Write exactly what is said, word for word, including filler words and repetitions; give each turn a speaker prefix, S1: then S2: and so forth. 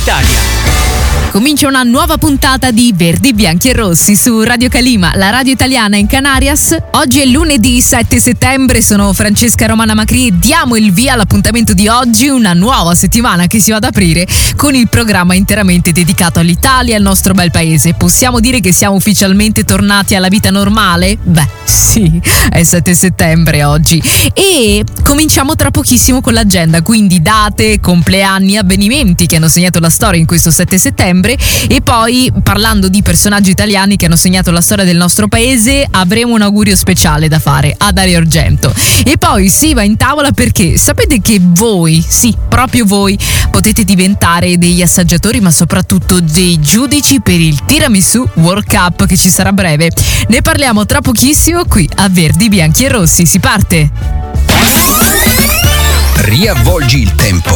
S1: Italia.
S2: Comincia una nuova puntata di Verdi, Bianchi e Rossi su Radio Calima, la radio italiana in Canarias. Oggi è lunedì sette settembre, sono Francesca Romana Macri e diamo il via all'appuntamento di oggi, una nuova settimana che si va ad aprire con il programma interamente dedicato all'Italia e al nostro bel paese. Possiamo dire che siamo ufficialmente tornati alla vita normale? Beh, sì, è sette settembre oggi e cominciamo tra pochissimo con l'agenda, quindi date, compleanni, avvenimenti che hanno segnato la storia in questo sette settembre. E poi, parlando di personaggi italiani che hanno segnato la storia del nostro paese, avremo un augurio speciale da fare a Dario Argento. E poi si va in tavola perché sapete che voi, sì, proprio voi, potete diventare degli assaggiatori ma soprattutto dei giudici per il Tiramisù World Cup che ci sarà a breve. Ne parliamo tra pochissimo qui a Verdi, Bianchi e Rossi. Si parte!
S1: Riavvolgi il tempo.